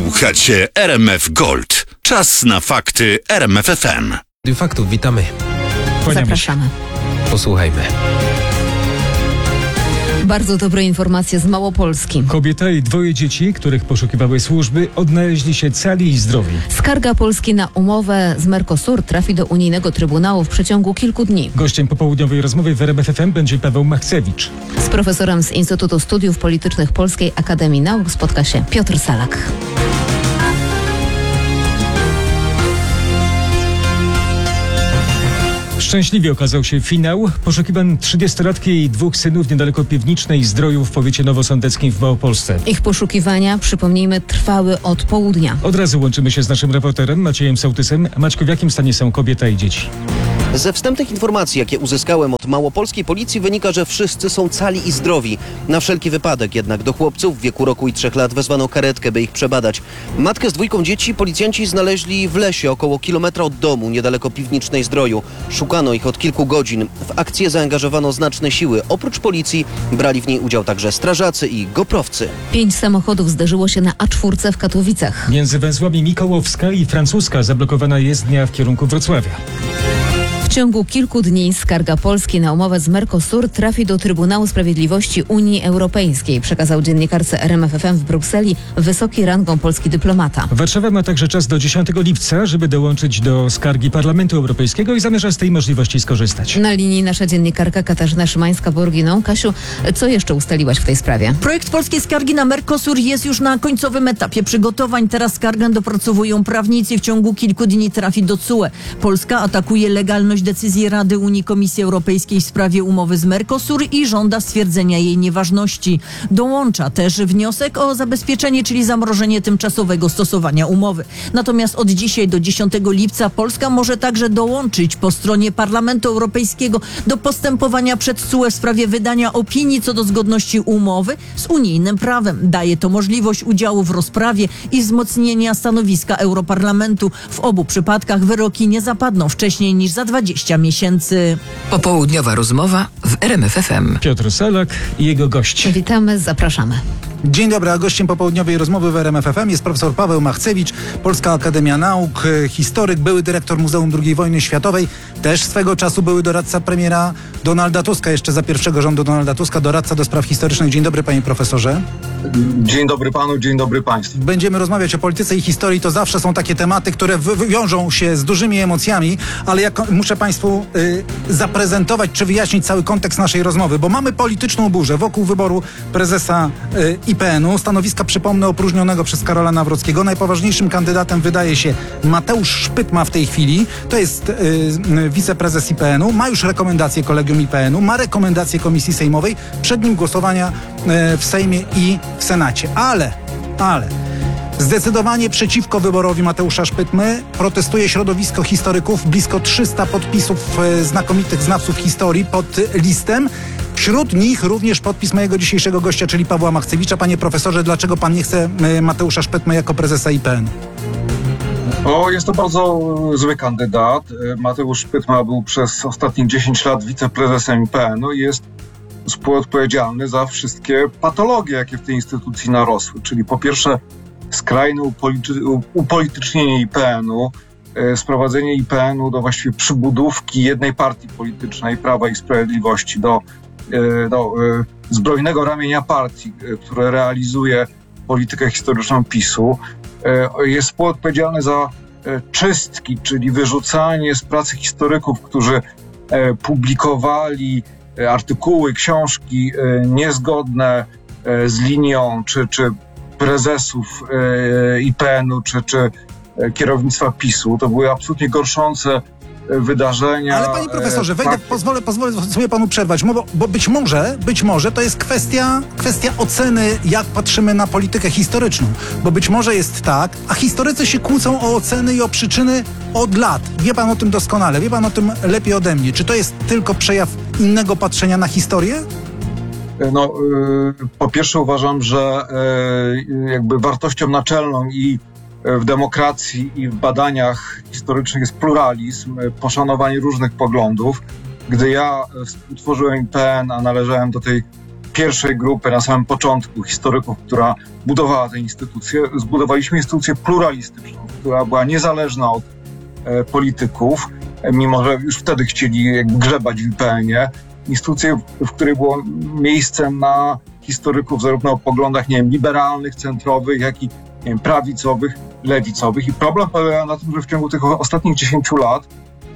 Słuchacie RMF Gold. Czas na fakty RMF FM. Faktów, witamy. Zapraszamy. Posłuchajmy. Bardzo dobre informacje z Małopolski. Kobieta i 2 dzieci, których poszukiwały służby, odnaleźli się cali i zdrowi. Skarga Polski na umowę z Mercosur trafi do unijnego trybunału w przeciągu kilku dni. Gościem popołudniowej rozmowy w RMF FM będzie Paweł Machcewicz. Z profesorem z Instytutu Studiów Politycznych Polskiej Akademii Nauk spotka się Piotr Salak. Szczęśliwie okazał się finał. Poszukiwan 30-latki i 2 synów niedaleko Piwnicznej Zdroju w powiecie nowosądeckim w Małopolsce. Ich poszukiwania, przypomnijmy, trwały od południa. Od razu łączymy się z naszym reporterem Maciejem Sołtysem. Maćku, w jakim stanie są kobieta i dzieci? Ze wstępnych informacji, jakie uzyskałem od małopolskiej policji, wynika, że wszyscy są cali i zdrowi. Na wszelki wypadek jednak do chłopców w wieku roku i 3 lat wezwano karetkę, by ich przebadać. Matkę z 2 dzieci policjanci znaleźli w lesie około kilometra od domu, niedaleko Piwnicznej Zdroju. Szukano ich od kilku godzin. W akcję zaangażowano znaczne siły. Oprócz policji brali w niej udział także strażacy i goprowcy. 5 samochodów zderzyło się na A4 w Katowicach. Między węzłami Mikołowska i Francuska zablokowana jezdnia w kierunku Wrocławia. W ciągu kilku dni skarga Polski na umowę z Mercosur trafi do Trybunału Sprawiedliwości Unii Europejskiej, przekazał dziennikarce RMF FM w Brukseli wysoki rangą polski dyplomata. Warszawa ma także czas do 10 lipca, żeby dołączyć do skargi Parlamentu Europejskiego i zamierza z tej możliwości skorzystać. Na linii nasza dziennikarka Katarzyna Szymańska-Borginą. Kasiu, co jeszcze ustaliłaś w tej sprawie? Projekt polskiej skargi na Mercosur jest już na końcowym etapie przygotowań. Teraz skargę dopracowują prawnicy. W ciągu kilku dni trafi do TSUE. Polska atakuje legalność decyzji Rady Unii Komisji Europejskiej w sprawie umowy z Mercosur i żąda stwierdzenia jej nieważności. Dołącza też wniosek o zabezpieczenie, czyli zamrożenie tymczasowego stosowania umowy. Natomiast od dzisiaj do 10 lipca Polska może także dołączyć po stronie Parlamentu Europejskiego do postępowania przed TSUE w sprawie wydania opinii co do zgodności umowy z unijnym prawem. Daje to możliwość udziału w rozprawie i wzmocnienia stanowiska Europarlamentu. W obu przypadkach wyroki nie zapadną wcześniej niż za 20 miesięcy. Popołudniowa rozmowa w RMF FM. Piotr Salak i jego gość. Witamy, zapraszamy. Dzień dobry, a gościem popołudniowej rozmowy w RMF FM jest profesor Paweł Machcewicz, Polska Akademia Nauk, historyk, były dyrektor Muzeum II Wojny Światowej, też swego czasu były doradca premiera Donalda Tuska, jeszcze za pierwszego rządu Donalda Tuska, doradca do spraw historycznych. Dzień dobry, panie profesorze. Dzień dobry panu, dzień dobry państwu. Będziemy rozmawiać o polityce i historii, to zawsze są takie tematy, które wiążą się z dużymi emocjami, ale ja muszę państwu zaprezentować czy wyjaśnić cały kontekst naszej rozmowy, bo mamy polityczną burzę wokół wyboru prezesa IPN-u. Stanowiska, przypomnę, opróżnionego przez Karola Nawrockiego. Najpoważniejszym kandydatem wydaje się Mateusz Szpytma w tej chwili. To jest wiceprezes IPN-u. Ma już rekomendację kolegium IPN-u, ma rekomendację Komisji Sejmowej. Przed nim głosowania w Sejmie i w Senacie. Ale zdecydowanie przeciwko wyborowi Mateusza Szpytmy protestuje środowisko historyków. Blisko 300 podpisów znakomitych znawców historii pod listem. Wśród nich również podpis mojego dzisiejszego gościa, czyli Pawła Machcewicza. Panie profesorze, dlaczego pan nie chce Mateusza Szpytmy jako prezesa IPN? Jest to bardzo zły kandydat. Mateusz Szpytma był przez ostatnich 10 lat wiceprezesem IPN-u i jest współodpowiedzialny za wszystkie patologie, jakie w tej instytucji narosły. Czyli po pierwsze skrajne upolitycznienie IPN-u, sprowadzenie IPN-u do właściwie przybudówki jednej partii politycznej, Prawa i Sprawiedliwości, do zbrojnego ramienia partii, które realizuje politykę historyczną PiS-u. Jest współodpowiedzialny za czystki, czyli wyrzucanie z pracy historyków, którzy publikowali artykuły, książki niezgodne z linią czy prezesów IPN-u, czy kierownictwa PiS-u. To były absolutnie gorszące wydarzenia. Ale panie profesorze, pozwolę sobie panu przerwać, bo być może to jest kwestia oceny, jak patrzymy na politykę historyczną. Bo być może jest tak, a historycy się kłócą o oceny i o przyczyny od lat. Wie pan o tym doskonale, wie pan o tym lepiej ode mnie. Czy to jest tylko przejaw innego patrzenia na historię? Po pierwsze uważam, że jakby wartością naczelną i w demokracji i w badaniach historycznych jest pluralizm, poszanowanie różnych poglądów. Gdy ja współtworzyłem IPN, a należałem do tej pierwszej grupy, na samym początku historyków, która budowała tę instytucję, zbudowaliśmy instytucję pluralistyczną, która była niezależna od polityków, mimo że już wtedy chcieli grzebać w IPN-ie. Instytucję, w której było miejsce na historyków zarówno o poglądach, liberalnych, centrowych, jak i prawicowych, lewicowych. I problem polega na tym, że w ciągu tych ostatnich 10 lat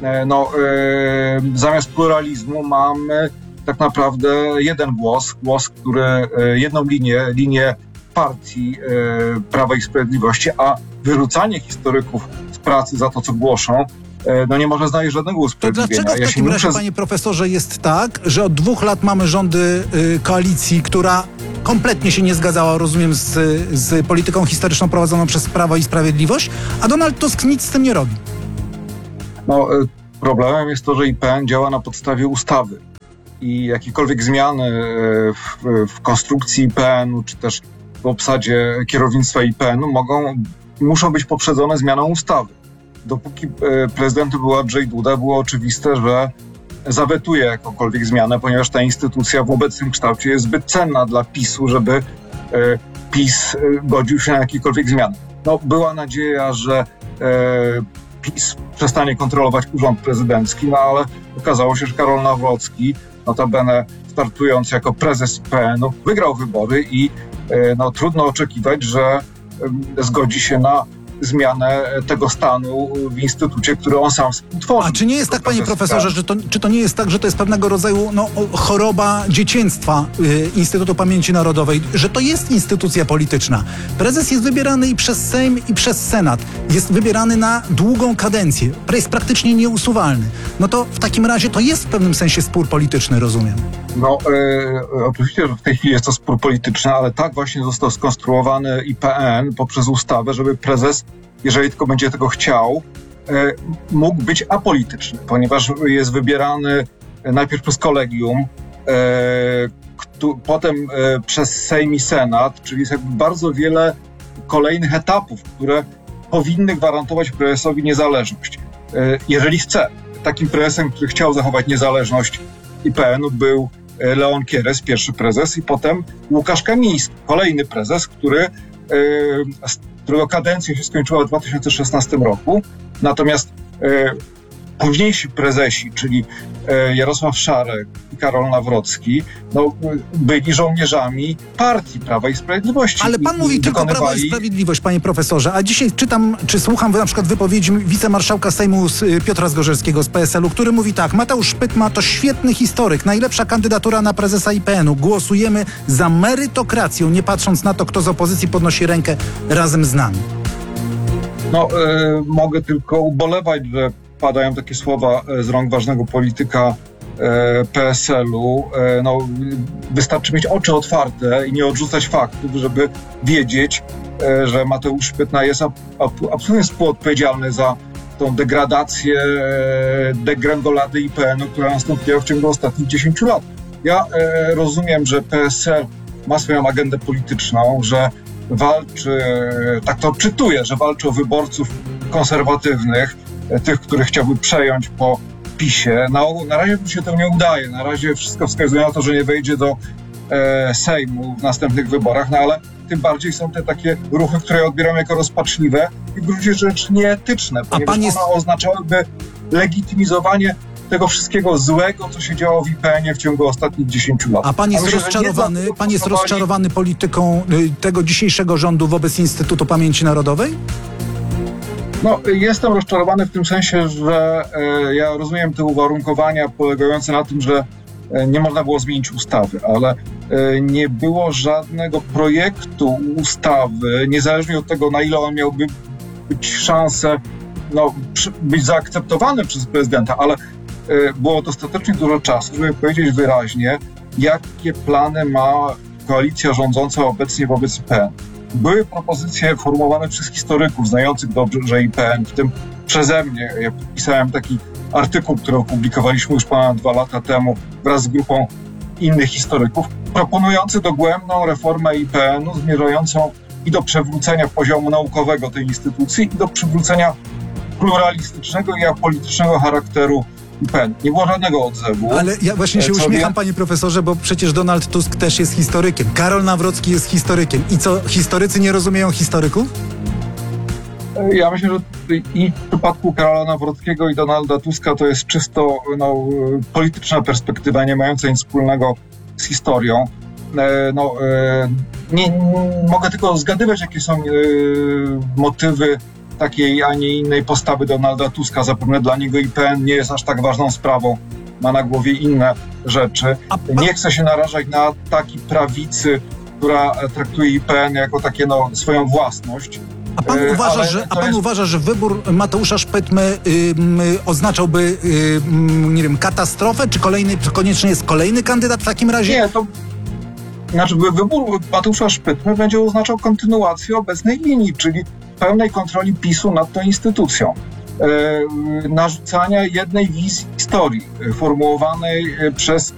zamiast pluralizmu mamy tak naprawdę jeden głos, który jedną linię partii Prawa i Sprawiedliwości, a wyrzucanie historyków z pracy za to, co głoszą, nie może znaleźć żadnego To usprawiedliwienia. dlaczego w takim razie, panie profesorze, jest tak, że od 2 lat mamy rządy koalicji, która kompletnie się nie zgadzała, rozumiem, z polityką historyczną prowadzoną przez Prawo i Sprawiedliwość, a Donald Tusk nic z tym nie robi? Problemem jest to, że IPN działa na podstawie ustawy i jakiekolwiek zmiany w konstrukcji IPN-u, czy też w obsadzie kierownictwa IPN-u muszą być poprzedzone zmianą ustawy. Dopóki prezydentem był Andrzej Duda, było oczywiste, że zawetuje jakąkolwiek zmianę, ponieważ ta instytucja w obecnym kształcie jest zbyt cenna dla PiS-u, żeby PiS godził się na jakiekolwiek zmiany. Była nadzieja, że PiS przestanie kontrolować urząd prezydencki, ale okazało się, że Karol Nawrocki, notabene startując jako prezes IPN-u, wygrał wybory i trudno oczekiwać, że zgodzi się na zmianę tego stanu w instytucie, który on sam współtworzył. A czy nie jest tak, panie profesorze, czy to nie jest tak, że to jest pewnego rodzaju choroba dzieciństwa Instytutu Pamięci Narodowej, że to jest instytucja polityczna? Prezes jest wybierany i przez Sejm, i przez Senat. Jest wybierany na długą kadencję. Jest praktycznie nieusuwalny. To w takim razie to jest w pewnym sensie spór polityczny, rozumiem. Oczywiście, że w tej chwili jest to spór polityczny, ale tak właśnie został skonstruowany IPN poprzez ustawę, żeby prezes, jeżeli tylko będzie tego chciał, mógł być apolityczny, ponieważ jest wybierany najpierw przez kolegium, potem przez Sejm i Senat, czyli jest bardzo wiele kolejnych etapów, które powinny gwarantować prezesowi niezależność. Jeżeli chce. Takim prezesem, który chciał zachować niezależność IPN-u, był Leon Kieres, pierwszy prezes, i potem Łukasz Kamiński, kolejny prezes, którego kadencja się skończyła w 2016 roku. Natomiast późniejsi prezesi, czyli Jarosław Szarek i Karol Nawrocki, byli żołnierzami partii Prawa i Sprawiedliwości. Ale pan mówi tylko Prawo i Sprawiedliwość, panie profesorze, a dzisiaj czytam, czy słucham na przykład wypowiedzi wicemarszałka Sejmu Piotra Zgorzelskiego z PSL-u, który mówi tak: Mateusz Szpytma to świetny historyk, najlepsza kandydatura na prezesa IPN-u. Głosujemy za merytokracją, nie patrząc na to, kto z opozycji podnosi rękę razem z nami. Mogę tylko ubolewać, że padają takie słowa z rąk ważnego polityka PSL-u. Wystarczy mieć oczy otwarte i nie odrzucać faktów, żeby wiedzieć, że Mateusz Szpytna jest absolutnie współodpowiedzialny za tą degradację, degrengoladę IPN-u, która nastąpiła w ciągu ostatnich 10 lat. Ja rozumiem, że PSL ma swoją agendę polityczną, że walczy, tak to odczytuję, że walczy o wyborców konserwatywnych, tych, których chciałby przejąć po PiS-ie. Na razie się to nie udaje. Na razie wszystko wskazuje na to, że nie wejdzie do Sejmu w następnych wyborach, ale tym bardziej są te takie ruchy, które odbieram jako rozpaczliwe i w gruncie rzeczy nieetyczne, ponieważ one oznaczałyby legitymizowanie tego wszystkiego złego, co się działo w IPN-ie w ciągu ostatnich 10 lat. A pan jest rozczarowany polityką tego dzisiejszego rządu wobec Instytutu Pamięci Narodowej? Jestem rozczarowany w tym sensie, że ja rozumiem te uwarunkowania polegające na tym, że nie można było zmienić ustawy, ale nie było żadnego projektu ustawy, niezależnie od tego, na ile on miałby być szansę być zaakceptowany przez prezydenta, ale było dostatecznie dużo czasu, żeby powiedzieć wyraźnie, jakie plany ma koalicja rządząca obecnie wobec IPN. Były propozycje formułowane przez historyków znających dobrze IPN, w tym przeze mnie. Ja pisałem taki artykuł, który opublikowaliśmy już ponad 2 lata temu wraz z grupą innych historyków, proponujący dogłębną reformę IPN-u, zmierzającą i do przywrócenia poziomu naukowego tej instytucji, i do przywrócenia pluralistycznego i apolitycznego charakteru IPN. Nie było żadnego odzewu. Ale ja właśnie się Co uśmiecham, wie- panie profesorze, bo przecież Donald Tusk też jest historykiem. Karol Nawrocki jest historykiem. I co, historycy nie rozumieją historyków? Ja myślę, że i w przypadku Karola Nawrockiego i Donalda Tuska to jest czysto polityczna perspektywa, nie mająca nic wspólnego z historią. Nie mogę tylko zgadywać, jakie są motywy takiej, a nie innej postawy Donalda Tuska. Zapewne dla niego IPN nie jest aż tak ważną sprawą. Ma na głowie inne rzeczy. Nie chce się narażać na ataki prawicy, która traktuje IPN jako takie swoją własność. A pan uważa, że wybór Mateusza Szpytmy oznaczałby, nie wiem, katastrofę? Czy koniecznie jest kolejny kandydat w takim razie? Nie, to znaczy wybór Mateusza Szpytmy będzie oznaczał kontynuację obecnej linii, czyli pełnej kontroli PiS-u nad tą instytucją. Narzucania jednej wizji historii formułowanej przez